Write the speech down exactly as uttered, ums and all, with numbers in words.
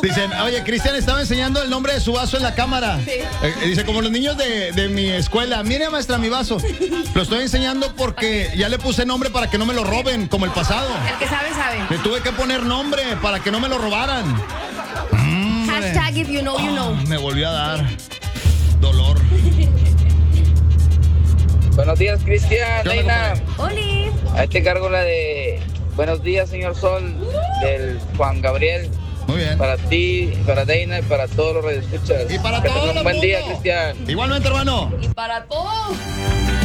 Dicen, oye, Cristian estaba enseñando el nombre de su vaso en la cámara. Sí. Eh, dice, como los niños de, de mi escuela. Mire, maestra, mi vaso. Lo estoy enseñando porque ya le puse nombre para que no me lo roben, como el pasado. El que sabe, sabe. Le tuve que poner nombre para que no me lo robaran. Hashtag if you know, you know. Me volvió a dar dolor. Buenos días, Cristian, Reina. Oli. Ahí te cargo la de Buenos días, señor Sol, del Juan Gabriel. Muy bien. Para ti, para Deina y para todos los radioescuchas. Y para Que todos tengas los un buen día, mundo. Cristian. Igualmente, hermano. Y para todos.